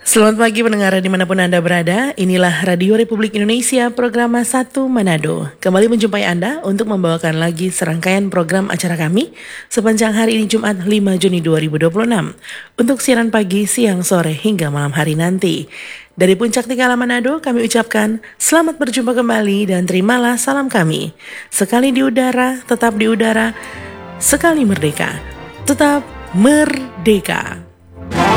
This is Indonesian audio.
Selamat pagi pendengar dimanapun Anda berada, inilah Radio Republik Indonesia program 1 Manado. Kembali menjumpai Anda untuk membawakan lagi serangkaian program acara kami sepanjang hari ini Jumat 5 Juni 2026 untuk siaran pagi, siang, sore hingga malam hari nanti. Dari Puncak Tikala Manado kami ucapkan selamat berjumpa kembali dan terimalah salam kami. Sekali di udara, tetap di udara, sekali merdeka, tetap merdeka.